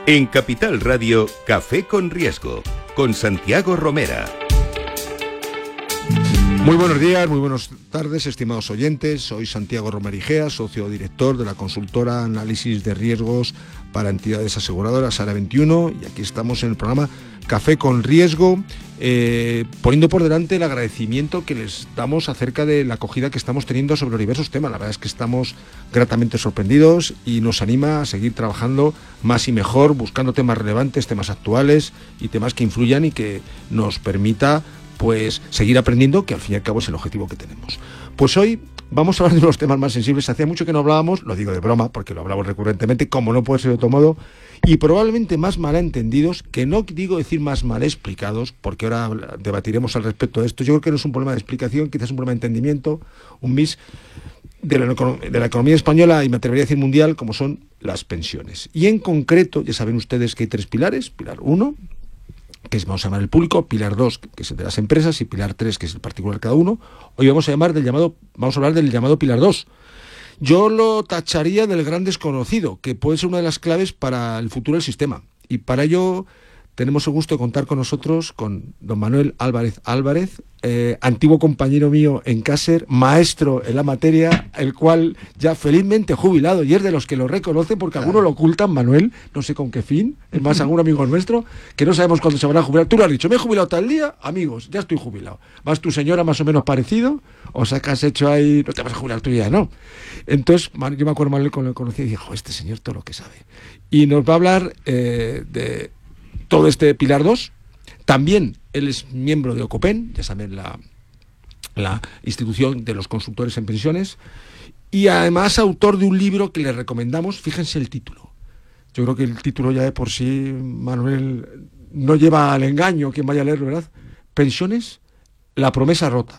En Capital Radio, Café con Riesgo, con Santiago Romera. Muy buenos días, muy buenas tardes, estimados oyentes. Soy Santiago Romera Igea, socio director de la consultora Análisis de Riesgos para Entidades Aseguradoras, Área 21, y aquí estamos en el programa Café con Riesgo, poniendo por delante el agradecimiento que les damos acerca de la acogida que estamos teniendo sobre los diversos temas. La verdad es que estamos gratamente sorprendidos y nos anima a seguir trabajando más y mejor, buscando temas relevantes, temas actuales y temas que influyan y que nos permita pues seguir aprendiendo, que al fin y al cabo es el objetivo que tenemos. Pues hoy vamos a hablar de los temas más sensibles. Hacía mucho que no hablábamos, lo digo de broma porque lo hablamos recurrentemente, como no puede ser de otro modo, y probablemente más malentendidos, que no digo decir más mal explicados, porque ahora debatiremos al respecto de esto. Yo creo que no es un problema de explicación, quizás un problema de entendimiento, un mix de la economía española y me atrevería a decir mundial, como son las pensiones. Y en concreto, ya saben ustedes que hay tres pilares: pilar 1, que vamos a llamar el público; pilar 2, que es el de las empresas; y pilar 3, que es el particular cada uno. Hoy vamos a hablar del llamado pilar 2. Yo lo tacharía del gran desconocido, que puede ser una de las claves para el futuro del sistema. Y para ello tenemos el gusto de contar con nosotros con don Manuel Álvarez, antiguo compañero mío en Caser, maestro en la materia, el cual ya felizmente jubilado, y es de los que lo reconocen, porque algunos lo ocultan, Manuel, no sé con qué fin, es más, algún amigo nuestro, que no sabemos cuándo se van a jubilar. Tú lo has dicho, me he jubilado tal día, amigos, ya estoy jubilado. ¿Vas tu señora más o menos parecido? ¿O sea que has hecho ahí, no te vas a jubilar tú ya, no? Entonces, yo me acuerdo, Manuel, cuando lo conocí, y dije, este señor todo lo que sabe. Y nos va a hablar de todo este pilar 2. También él es miembro de Ocopen, ya saben, la institución de los consultores en pensiones, y además autor de un libro que le recomendamos. Fíjense el título. Yo creo que el título ya de por sí, Manuel, no lleva al engaño quien vaya a leerlo, ¿verdad? Pensiones, la promesa rota.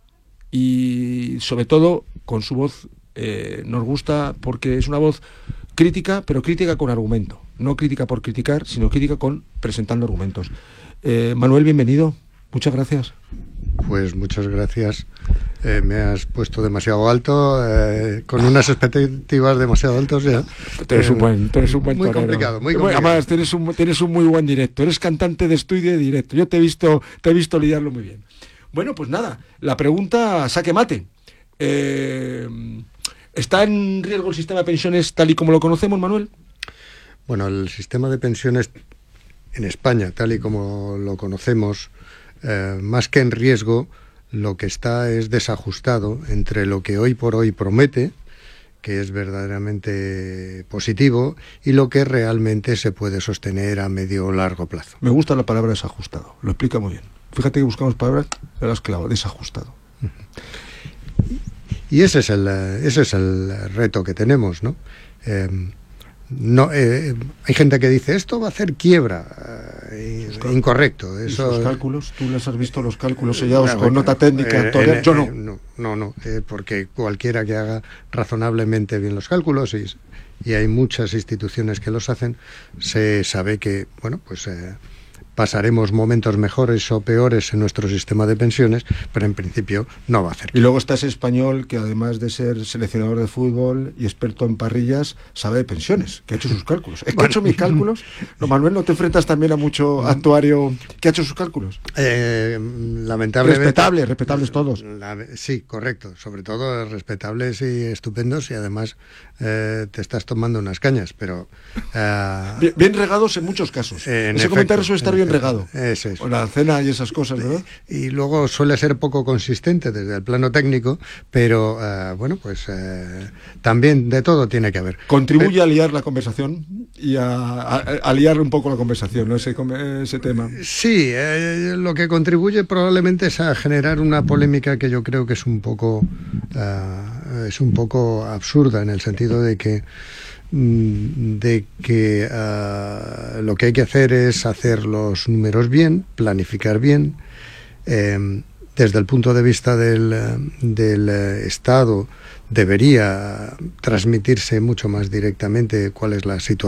Y sobre todo con su voz nos gusta, porque es una voz crítica, pero crítica con argumento. No crítica por criticar, sino crítica presentando argumentos. Manuel, bienvenido. Muchas gracias. Pues muchas gracias. Me has puesto demasiado alto, con unas expectativas demasiado altas ya. Tú eres un buen muy complicado, muy complicado. Además, tienes un muy buen directo. Eres cantante de estudio y de directo. Yo te he visto lidiarlo muy bien. Bueno, pues nada, la pregunta saque mate. ¿Está en riesgo el sistema de pensiones tal y como lo conocemos, Manuel? Bueno, el sistema de pensiones en España, tal y como lo conocemos, más que en riesgo, lo que está es desajustado entre lo que hoy por hoy promete, que es verdaderamente positivo, y lo que realmente se puede sostener a medio o largo plazo. Me gusta la palabra desajustado, lo explica muy bien. Fíjate que buscamos palabras, pero has clavado, desajustado. Y ese es el reto que tenemos, ¿no? Hay gente que dice, esto va a hacer quiebra. Incorrecto. Eso, ¿y sus cálculos? ¿Tú les has visto los cálculos sellados con nota técnica? Yo no. No, porque cualquiera que haga razonablemente bien los cálculos, y hay muchas instituciones que los hacen, se sabe que, bueno, pues pasaremos momentos mejores o peores en nuestro sistema de pensiones, pero en principio no va a hacer. Y luego está ese español que, además de ser seleccionador de fútbol y experto en parrillas, sabe de pensiones, que ha hecho sus cálculos. ¿Es que ha hecho mis cálculos? No, Manuel, ¿no te enfrentas también a mucho actuario que ha hecho sus cálculos? Lamentablemente. Respetables todos. Sí, correcto. Sobre todo respetables y estupendos, y además te estás tomando unas cañas, pero... bien regados en muchos casos. Ese comentario suele estar bien regado. Eso es. O la cena y esas cosas, ¿verdad? Y luego suele ser poco consistente desde el plano técnico, pero bueno, pues también de todo tiene que haber. Contribuye a liar la conversación y a liar un poco la conversación, ¿no? Ese tema. Sí, lo que contribuye probablemente es a generar una polémica que yo creo que es un poco absurda, en el sentido de que lo que hay que hacer es hacer los números bien, planificar bien. Desde el punto de vista del Estado, debería transmitirse mucho más directamente cuál es la situación